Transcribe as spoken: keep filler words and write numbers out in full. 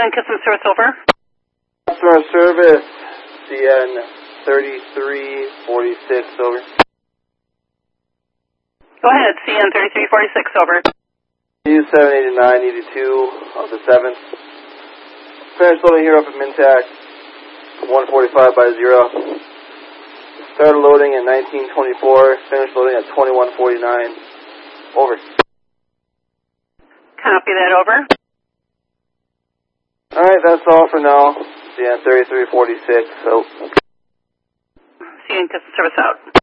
N Customer Service, over. Customer Service, C N thirty-three forty-six, over. Go ahead, C N thirty-three forty-six, over. U seven eighty-nine eighty-two of the seventh. Finished loading here up at Mintac, one forty-five by zero. Started loading at nineteen twenty-four, finished loading at twenty-one forty-nine. Over. Copy that, over. Alright, that's all for now. C N thirty-three forty-six, so. C N Customer Service out.